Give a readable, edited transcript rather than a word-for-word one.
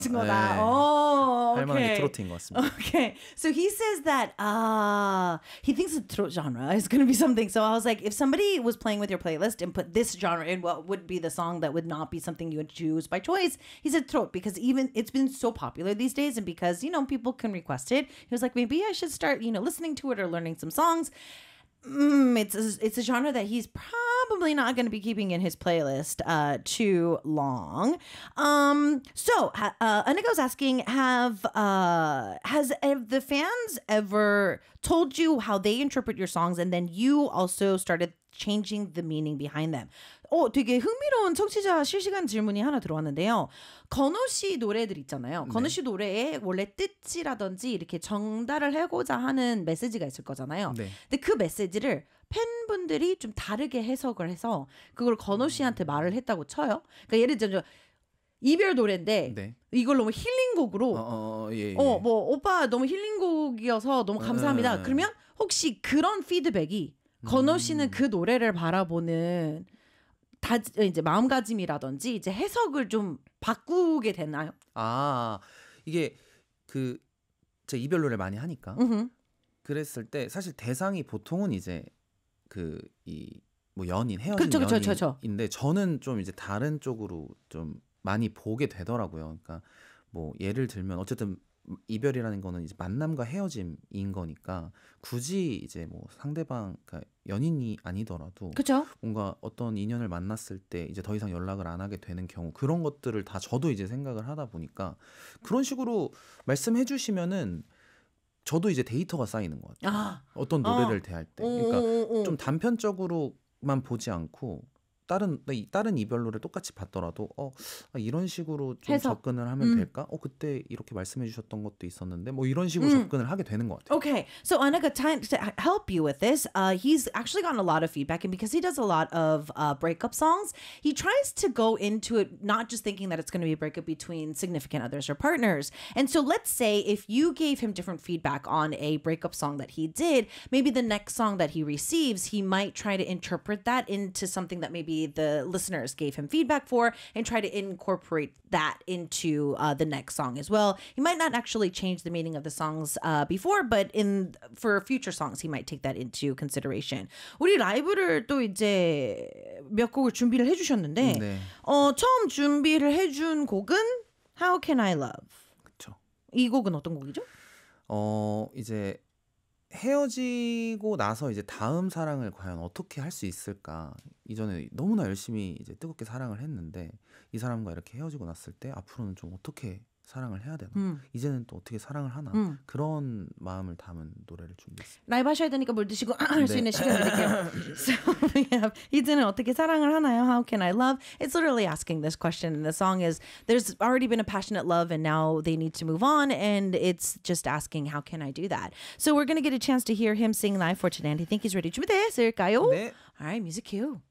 거다. 네. Oh, 할 만한 게 okay. 트로트인 것 같습니다. Okay. So he says that he thinks the throat genre is going to be something. So I was like, if somebody was playing with your playlist and put this genre in, what would be the song that would not be something you would choose by choice? He said throat because even it's been so popular these days and because, people can request it. He was like, maybe I should start, listening to it or learning some songs. It's a genre that he's probably not going to be keeping in his playlist too long. So Anika's asking, has the fans ever told you how they interpret your songs and then you also started changing the meaning behind them? 되게 흥미로운 청취자 실시간 질문이 하나 들어왔는데요. 건우 씨 노래들 있잖아요. 건우 씨 노래에 원래 뜻이라든지 이렇게 전달을 하고자 하는 메시지가 있을 거잖아요. 네. 근데 그 메시지를 팬분들이 좀 다르게 해석을 해서 그걸 건우 씨한테 말을 했다고 쳐요. 그러니까 예를 들면 이별 노래인데 네. 이걸 너무 힐링곡으로 예. 뭐 오빠 너무 힐링곡이어서 너무 감사합니다. 그러면 혹시 그런 피드백이 건우 씨는 그 노래를 바라보는 이제 마음가짐이라든지 이제 해석을 좀 바꾸게 되나요? 이게 제가 이별 노래를 많이 하니까 그랬을 때 사실 대상이 보통은 이제 뭐 연인, 헤어진 연인인데 저는 좀 이제 다른 쪽으로 좀 많이 보게 되더라고요. 그러니까 뭐 예를 들면 어쨌든 이별이라는 거는 이제 만남과 헤어짐인 거니까 굳이 이제 뭐 상대방 그러니까 연인이 아니더라도 그쵸? 뭔가 어떤 인연을 만났을 때 이제 더 이상 연락을 안 하게 되는 경우 그런 것들을 다 저도 이제 생각을 하다 보니까 그런 식으로 말씀해 주시면은 저도 이제 데이터가 쌓이는 것 같아요. 어떤 노래를 대할 때. 그러니까 좀 단편적으로만 보지 않고 다른 이별 노래 똑같이 봤더라도 이런 식으로 좀 해석. 접근을 하면 될까? 그때 이렇게 말씀해 주셨던 것도 있었는데 뭐 이런 식으로 접근을 하게 되는 것 같아요. Okay, so Anika, to help you with this, he's actually gotten a lot of feedback, and because he does a lot of breakup songs, he tries to go into it not just thinking that it's going to be a breakup between significant others or partners. And so let's say if you gave him different feedback on a breakup song that he did, maybe the next song that he receives, he might try to interpret that into something that maybe the listeners gave him feedback for and try to incorporate that into the next song as well. He might not actually change the meaning of the songs before, but for future songs, he might take that into consideration. 우리 라이브를 또 이제 몇 곡을 준비를 해주셨는데 처음 준비를 해준 곡은 How Can I Love? 그렇죠. 이 곡은 어떤 곡이죠? 이제 헤어지고 나서 이제 다음 사랑을 과연 어떻게 할 수 있을까? 이전에 너무나 열심히 이제 뜨겁게 사랑을 했는데 이 사람과 이렇게 헤어지고 났을 때 앞으로는 좀 어떻게 사랑을 해야 되나? 이제는 또 어떻게 사랑을 하나? 그런 마음을 담은 노래를 준비했습니다. 라이브 하셔야 되니까 물 드시고 할 수 있는 시간 드릴게요. So we have 이제는 어떻게 사랑을 하나요? How can I love? It's literally asking this question. And the song is, there's already been a passionate love and now they need to move on. And it's just asking, how can I do that? So we're going to get a chance to hear him sing live for today. And I think he's ready. 준비됐을까요? 네. All right, music cue.